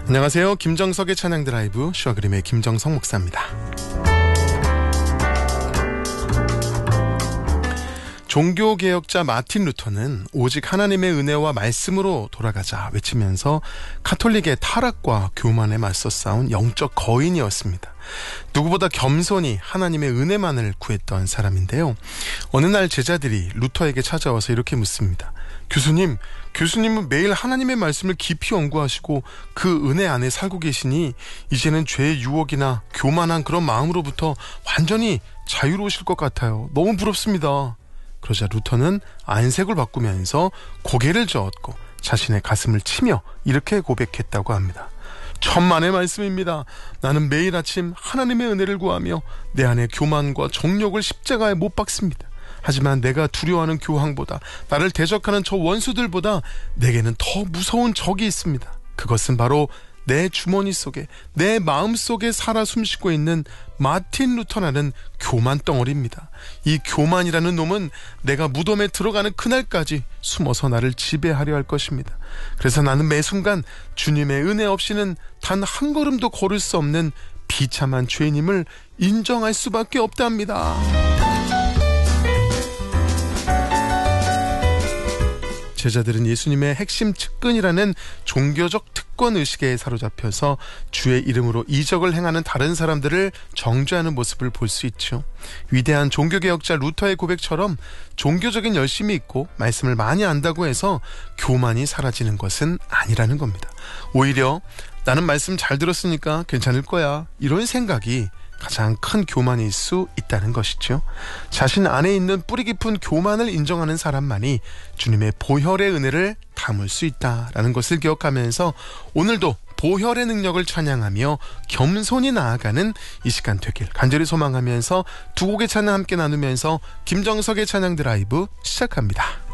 안녕하세요. 김정석의 찬양 드라이브 슈아그림의 김정석 목사입니다. 종교개혁자 마틴 루터는 오직 하나님의 은혜와 말씀으로 돌아가자 외치면서 카톨릭의 타락과 교만에 맞서 싸운 영적 거인이었습니다. 누구보다 겸손히 하나님의 은혜만을 구했던 사람인데요. 어느 날 제자들이 루터에게 찾아와서 이렇게 묻습니다. 교수님은 매일 하나님의 말씀을 깊이 연구하시고 그 은혜 안에 살고 계시니 이제는 죄의 유혹이나 교만한 그런 마음으로부터 완전히 자유로우실 것 같아요. 너무 부럽습니다. 그러자 루터는 안색을 바꾸면서 고개를 저었고 자신의 가슴을 치며 이렇게 고백했다고 합니다. 천만의 말씀입니다. 나는 매일 아침 하나님의 은혜를 구하며 내 안에 교만과 정욕을 십자가에 못 박습니다. 하지만 내가 두려워하는 교황보다 나를 대적하는 저 원수들보다 내게는 더 무서운 적이 있습니다. 그것은 바로 내 주머니 속에 내 마음 속에 살아 숨쉬고 있는 마틴 루터라는 교만 덩어리입니다. 이 교만이라는 놈은 내가 무덤에 들어가는 그날까지 숨어서 나를 지배하려 할 것입니다. 그래서 나는 매 순간 주님의 은혜 없이는 단 한 걸음도 걸을 수 없는 비참한 죄인임을 인정할 수밖에 없답니다. 제자들은 예수님의 핵심 측근이라는 종교적 특권의식에 사로잡혀서 주의 이름으로 이적을 행하는 다른 사람들을 정죄하는 모습을 볼 수 있죠. 위대한 종교개혁자 루터의 고백처럼 종교적인 열심이 있고 말씀을 많이 안다고 해서 교만이 사라지는 것은 아니라는 겁니다. 오히려 나는 말씀 잘 들었으니까 괜찮을 거야, 이런 생각이 가장 큰 교만일 수 있다는 것이죠. 자신 안에 있는 뿌리 깊은 교만을 인정하는 사람만이 주님의 보혈의 은혜를 담을 수 있다라는 것을 기억하면서 오늘도 보혈의 능력을 찬양하며 겸손히 나아가는 이 시간 되길 간절히 소망하면서 두 곡의 찬양 함께 나누면서 김정석의 찬양 드라이브 시작합니다.